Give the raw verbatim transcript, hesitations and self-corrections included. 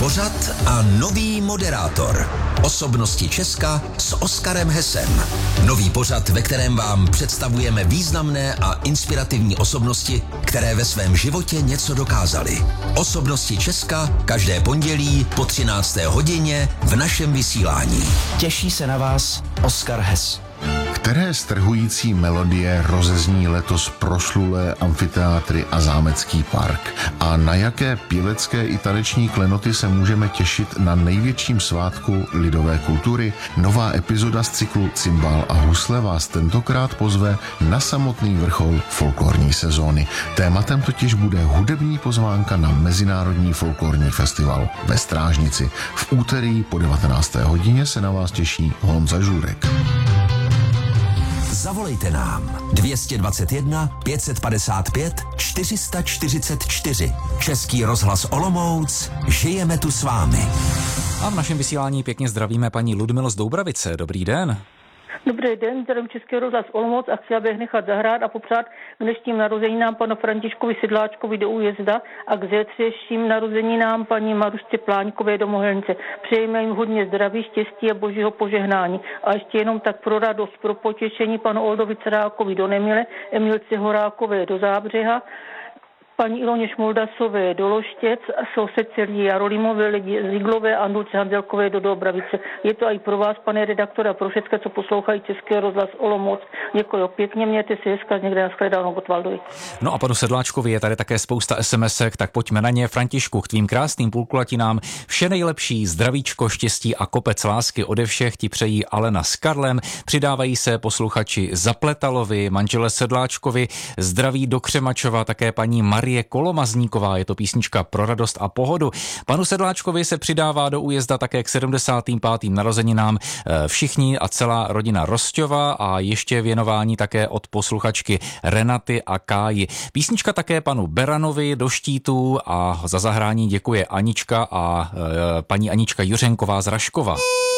pořad a nový moderátor. Osobnosti Česka s Oskarem Hesem. Nový pořad, ve kterém vám představujeme významné a inspirativní osobnosti, které ve svém životě něco dokázaly. Osobnosti Česka každé pondělí po třinácté hodině v našem vysílání. Těší se na vás Oskar Hes. Které strhující melodie rozezní letos proslulé amfiteátry a zámecký park? A na jaké pěvecké i taneční klenoty se můžeme těšit na největším svátku lidové kultury? Nová epizoda z cyklu Cimbál a husle vás tentokrát pozve na samotný vrchol folklorní sezóny. Tématem totiž bude hudební pozvánka na Mezinárodní folklorní festival ve Strážnici. V úterý po devatenácté hodině se na vás těší Honza Žurek. Zavolejte nám dvě stě dvacet jedna pět set padesát pět čtyři sta čtyřicet čtyři. Český rozhlas Olomouc, žijeme tu s vámi. A v našem vysílání pěkně zdravíme paní Ludmilu z Doubravice. Dobrý den. Dobrý den, zdravím Český rozhlas Olomouc a chtěla bych nechat zahrát a popřát k dnešním narozeninám panu Františkovi Sedláčkovi do Újezda a k zítřejším narozeninám paní Marušce Pláňkové do Mohelnice. Přejeme jim hodně zdraví, štěstí a božího požehnání. A ještě jenom tak pro radost, pro potěšení panu Oldovi Cerákovi do Nemile, Emilce Horákové do Zábřeha, paní Iloně Šmoldasové do Loštěc, sousedce Lidii Jarolimové, Lidii Ziglové a Andulce Hanzelkové do Dobravice. Je to i pro vás, pane redaktor, a pro všechny, co poslouchají Český rozhlas Olomouc. Děkuji pěkně, mějte si hezka, někde nashledanou Gotwaldovi. No a panu Sedláčkovi je tady také spousta SMSek, tak pojďme na ně. Františku, k tvým krásným půlkulatinám vše nejlepší, zdravíčko, štěstí a kopec lásky ode všech ti přejí Alena s Karlem. Přidávají se posluchači Zapletalovi, manžele Sedláčkovi, zdraví do Křemačova, také paní Marie Kolomazníková, je to písnička pro radost a pohodu. Panu Sedláčkovi se přidává do Újezda také k sedmdesátým pátým narozeninám všichni a celá rodina Rosťova a ještě věnování také od posluchačky Renaty a Káji. Písnička také panu Beranovi do Štítů a za zahrání děkuje Anička a e, paní Anička Juřenková z Raškova.